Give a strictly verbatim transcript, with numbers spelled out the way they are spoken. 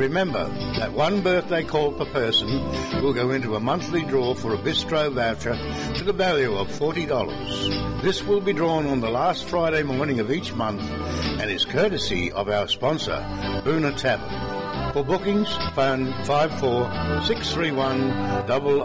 Remember that one birthday call per person will go into a monthly draw for a bistro voucher to the value of forty dollars. This will be drawn on the last Friday morning of each month and is courtesy of our sponsor, Boona Tavern. For bookings, phone five four six three one double